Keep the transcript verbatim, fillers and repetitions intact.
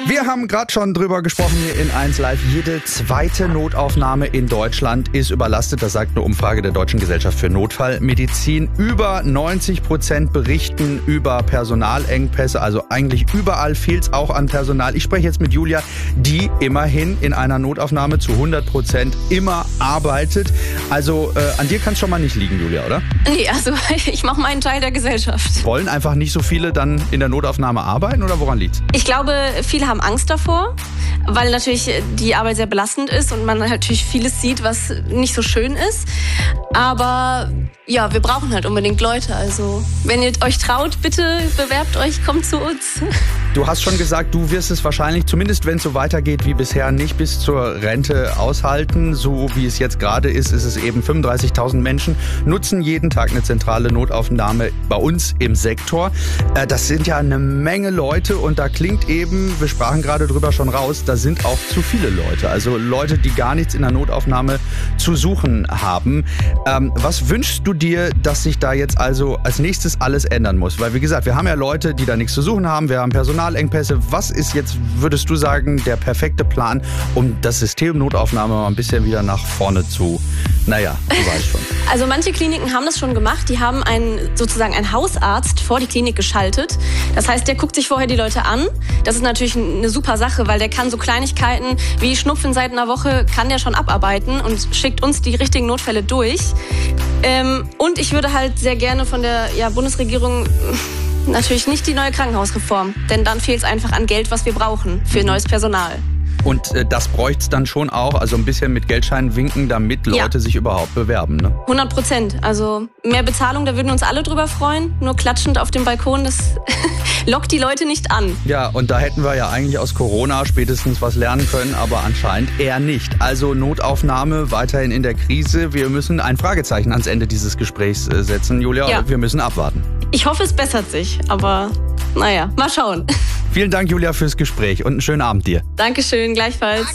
Wir haben gerade schon drüber gesprochen hier in eins Live. Jede zweite Notaufnahme in Deutschland ist überlastet. Das sagt eine Umfrage der Deutschen Gesellschaft für Notfallmedizin. Über neunzig Prozent berichten über Personalengpässe. Also eigentlich überall fehlt es auch an Personal. Ich spreche jetzt mit Julia, die immerhin in einer Notaufnahme zu hundert Prozent immer arbeitet. Also äh, an dir kann es schon mal nicht liegen, Julia, oder? Nee, also ich mache meinen Teil der Gesellschaft. Wollen einfach nicht so viele dann in der Notaufnahme arbeiten oder woran liegt's? Ich glaube, viele haben Angst davor, weil natürlich die Arbeit sehr belastend ist und man natürlich vieles sieht, was nicht so schön ist. Aber ja, wir brauchen halt unbedingt Leute. Also wenn ihr euch traut, bitte bewerbt euch, kommt zu uns. Du hast schon gesagt, du wirst es wahrscheinlich, zumindest wenn es so weitergeht wie bisher, nicht bis zur Rente aushalten. So wie es jetzt gerade ist, ist es eben fünfunddreißigtausend Menschen nutzen jeden Tag eine zentrale Notaufnahme bei uns im Sektor. Das sind ja eine Menge Leute und da klingt eben, wir sprachen gerade drüber schon raus, da sind auch zu viele Leute. Also Leute, die gar nichts in der Notaufnahme zu suchen haben. Ähm, was wünschst du dir, dass sich da jetzt also als nächstes alles ändern muss? Weil wie gesagt, wir haben ja Leute, die da nichts zu suchen haben, wir haben Personalengpässe. Was ist jetzt, würdest du sagen, der perfekte Plan, um das System Notaufnahme mal ein bisschen wieder nach vorne zu, naja, so weiß ich schon. Also manche Kliniken haben das schon gemacht. Die haben einen, sozusagen einen Hausarzt vor die Klinik geschaltet. Das heißt, der guckt sich vorher die Leute an. Das ist natürlich eine super Sache, weil der kann so Kleinigkeiten wie Schnupfen seit einer Woche, kann der schon abarbeiten und schickt uns die richtigen Notfälle durch. Ähm, und ich würde halt sehr gerne von der ja, Bundesregierung natürlich nicht die neue Krankenhausreform, denn dann fehlt es einfach an Geld, was wir brauchen für neues Personal. Und äh, das bräuchte es dann schon auch, also ein bisschen mit Geldscheinen winken, damit Leute ja. sich überhaupt bewerben, ne? hundert Prozent. Also mehr Bezahlung, da würden uns alle drüber freuen. Nur klatschend auf dem Balkon, das lockt die Leute nicht an. Ja, und da hätten wir ja eigentlich aus Corona spätestens was lernen können, aber anscheinend eher nicht. Also Notaufnahme weiterhin in der Krise. Wir müssen ein Fragezeichen ans Ende dieses Gesprächs äh, setzen, Julia. Ja. Wir müssen abwarten. Ich hoffe, es bessert sich, aber naja, mal schauen. Vielen Dank, Julia, fürs Gespräch und einen schönen Abend dir. Dankeschön, gleichfalls.